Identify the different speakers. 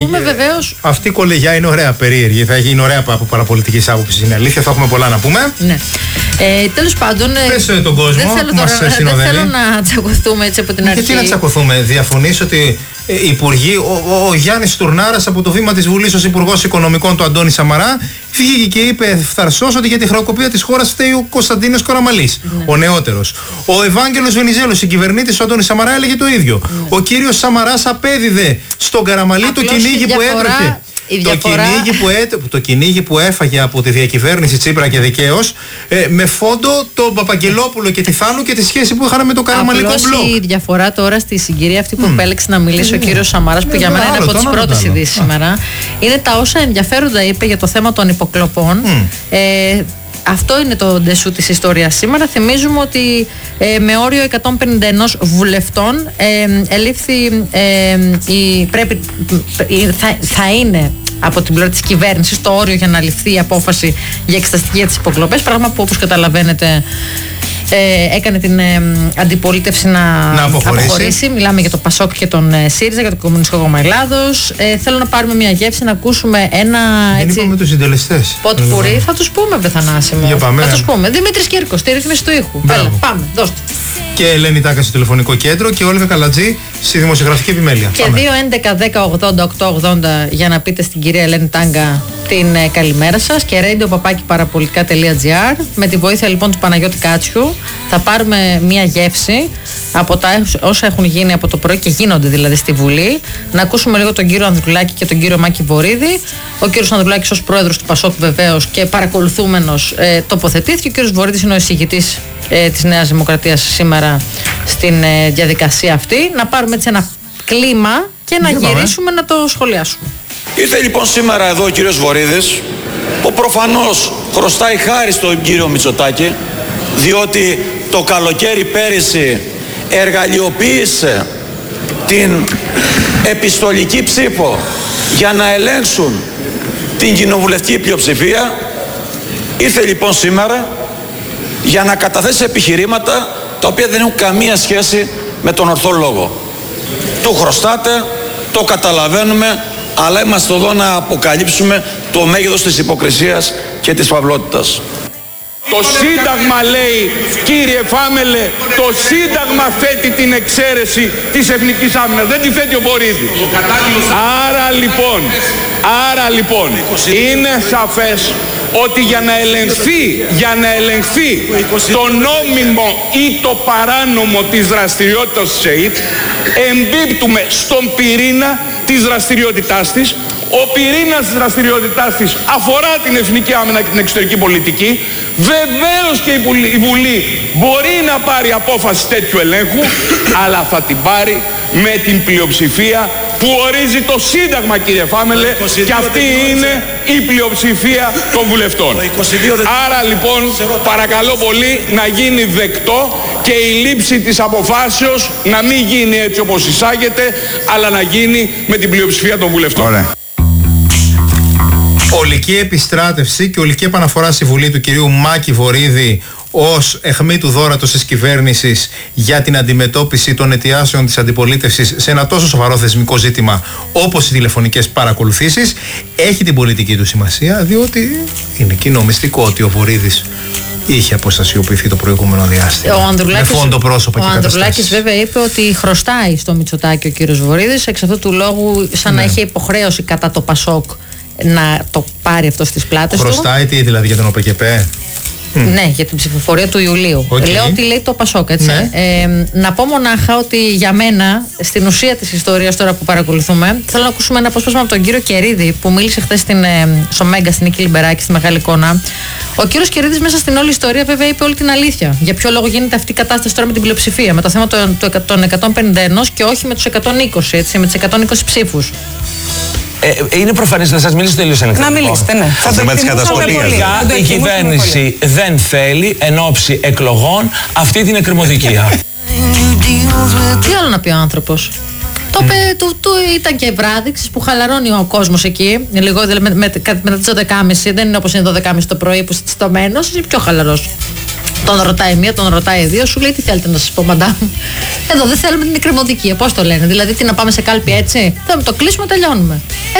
Speaker 1: δούμε βεβαίως.
Speaker 2: Αυτή η κολεγιά είναι ωραία, περίεργη. Θα γίνει ωραία από παραπολιτικής άποψης. Είναι αλήθεια, θα έχουμε πολλά να πούμε.
Speaker 1: Ναι. Τέλος πάντων.
Speaker 2: Πες τον κόσμο
Speaker 1: δεν θέλω να τσακωθούμε έτσι από την αρχή.
Speaker 2: Γιατί να τσακωθούμε, διαφωνείς ότι οι υπουργοί, ο Γιάννης Τουρνάρας από το βήμα της Βουλής ως Υπουργός Οικονομικών του Αντώνη Σαμαρά, βγήκε και είπε φθαρσός ότι για τη χρεοκοπία της χώρας φταίει ο Κωνσταντίνος Καραμανλής, ο νεότερος. Ο Ευάγγελος Βενιζέλος, η κυβερνήτης του Αντώνη Σαμαρά, έλεγε το ίδιο. Ο κύριος Σαμαράς απέδιδε στον Καραμανλή το κυνήγι που έτρεχε. Το κυνήγι που έφαγε από τη διακυβέρνηση Τσίπρα και δικαίως, με φόντο τον Παπαγγελόπουλο και τη Θάνου και τη σχέση που είχαν με το Καραμανλικό μπλοκ.
Speaker 1: Η διαφορά τώρα στη συγκυρία αυτή που επέλεξε να μιλήσει ο κύριος Σαμαράς, που για μένα είναι από τις πρώτες ειδήσεις σήμερα, είναι τα όσα ενδιαφέροντα είπε για το θέμα των υποκλοπών. Αυτό είναι το ντεσού της ιστορίας σήμερα. Θυμίζουμε ότι με όριο 151 βουλευτών ελήφθη, θα είναι από την πλευρά της κυβέρνησης το όριο για να ληφθεί η απόφαση για εξεταστική για τις υποκλοπές. Πράγμα που, όπως καταλαβαίνετε, έκανε την αντιπολίτευση να αποχωρήσει. Μιλάμε για το ΠΑΣΟΚ και τον ΣΥΡΙΖΑ, για το Κομμουνιστικό Κόμμα Ελλάδος. Θέλω να πάρουμε μια γεύση, να ακούσουμε ένα.
Speaker 2: Δεν είπαμε τους συντελεστές.
Speaker 1: Πότ πουρί, θα τους πούμε, Βεθανάσιμο. Θα τους πούμε. Δημήτρης Κύρκος, στη ρύθμιση του ήχου. Έλα, πάμε, δώστε.
Speaker 2: Και Ελένη Τάγκα στο τηλεφωνικό κέντρο και Όλγα Καλατζή στη δημοσιογραφική επιμέλεια.
Speaker 1: Και 2-11-10-80-880 για να πείτε στην κυρία Ελένη Τάγκα την καλημέρα σας. Και radio.parapolitica.gr. Με τη βοήθεια λοιπόν του Παναγιώτη Κάτσιου θα πάρουμε μια γεύση από τα όσα έχουν γίνει από το πρωί και γίνονται δηλαδή στη Βουλή. Να ακούσουμε λίγο τον κύριο Ανδρουλάκη και τον κύριο Μάκη Βορίδη. Ο κύριος Ανδρουλάκης ως πρόεδρος του ΠΑΣΟΚ βεβαίως και παρακολουθούμενος τοποθετήθηκε. Ο κύριος Βορίδης είναι ο εισηγητής της Νέας Δημοκρατίας σήμερα στην διαδικασία αυτή. Να πάρουμε έτσι ένα κλίμα και να γυρίσουμε να το σχολιάσουμε.
Speaker 3: Ήρθε λοιπόν σήμερα εδώ ο κύριος Βορίδης, που προφανώς χρωστάει χάρη στον κύριο Μητσοτάκη, διότι το καλοκαίρι πέρυσι εργαλειοποίησε την επιστολική ψήφο για να ελέγξουν την κοινοβουλευτική πλειοψηφία. Ήρθε λοιπόν σήμερα για να καταθέσει επιχειρήματα τα οποία δεν έχουν καμία σχέση με τον ορθό λόγο. Του χρωστάτε, το καταλαβαίνουμε, αλλά είμαστε εδώ να αποκαλύψουμε το μέγεθος της υποκρισίας και της φαυλότητας.
Speaker 4: Το Σύνταγμα λέει, κύριε Φάμελε, το Σύνταγμα θέτει την εξαίρεση της εθνικής άμυνας, δεν τη θέτει ο Βορίδης. Άρα λοιπόν, είναι σαφές ότι για να ελεγχθεί το νόμιμο ή το παράνομο της δραστηριότητας της ΕΕΠ, εμπίπτουμε στον πυρήνα της δραστηριότητάς της. Ο πυρήνας της δραστηριότητάς της αφορά την εθνική άμυνα και την εξωτερική πολιτική. Βεβαίως και η Βουλή μπορεί να πάρει απόφαση τέτοιου ελέγχου, αλλά θα την πάρει με την πλειοψηφία που ορίζει το Σύνταγμα, κύριε Φάμελε, και αυτή είναι η πλειοψηφία των βουλευτών. Άρα λοιπόν παρακαλώ πολύ να γίνει δεκτό και η λήψη της αποφάσεως να μην γίνει έτσι όπως εισάγεται, αλλά να γίνει με την πλειοψηφία των βουλευτών. Ωραία.
Speaker 2: Ολική επιστράτευση και ολική επαναφορά στη Βουλή του κυρίου Μάκη Βορίδη ως αιχμή του δώρατος της κυβέρνησης για την αντιμετώπιση των αιτιάσεων της αντιπολίτευσης σε ένα τόσο σοβαρό θεσμικό ζήτημα όπως οι τηλεφωνικές παρακολουθήσεις έχει την πολιτική του σημασία, διότι είναι κοινό μυστικό ότι ο Βορίδης είχε αποστασιοποιηθεί το προηγούμενο διάστημα. Με φόντο πρόσωπα και καταστάσεις. Ο
Speaker 1: Ανδρουλάκης βέβαια είπε ότι χρωστάει στο Μητσοτάκη ο κύριος Βορίδης, εξ αυτού του λόγου σαν να έχει υποχρέωση κατά το ΠΑΣΟΚ να το πάρει αυτό στις πλάτες του.
Speaker 2: Χρωστάει τι δηλαδή για τον ΟΠΚΠ?
Speaker 1: Ναι, για την ψηφοφορία του Ιουλίου. Λέω ότι λέει το ΠΑΣΟΚ, έτσι. Ναι. Να πω μονάχα ότι για μένα, στην ουσία της ιστορίας τώρα που παρακολουθούμε, θέλω να ακούσουμε ένα απόσπασμα από τον κύριο Κερίδη που μίλησε χθες στο Μέγκα, στην Νίκη Λιμπεράκη, στη Μεγάλη Εικόνα. Ο κύριος Κερίδης μέσα στην όλη ιστορία βέβαια είπε όλη την αλήθεια. Για ποιο λόγο γίνεται αυτή η κατάσταση τώρα με την πλειοψηφία, με το θέμα των 151 και όχι με τους 120, έτσι, με τις 120 ψήφους.
Speaker 5: Είναι προφανές να σας μιλήσω τελείως ανοιχτά.
Speaker 6: Να μιλήσετε, ναι.
Speaker 5: Θα θέμα της καταστολής. Η κυβέρνηση δεν θέλει εν ώψη εκλογών αυτή την εκκρεμωδικία.
Speaker 1: Τι άλλο να πει ο άνθρωπος? Το είπε, του ήταν και βράδυ που χαλαρώνει ο κόσμος εκεί. Λίγο μετά τις 12.30, δεν είναι όπως είναι 12.30 το πρωί που είσαι τσιτωμένος, είναι πιο χαλαρός. Τον ρωτάει μία, τον ρωτάει δύο, σου λέει τι θέλετε να σας πω, μαντάμ? Εδώ δεν θέλουμε την εκκρεμωδικία. Πώς το λένε, δηλαδή τι να πάμε σε κάλπη έτσι? Θέλουμε το κλείσουμε, τελειώνουμε.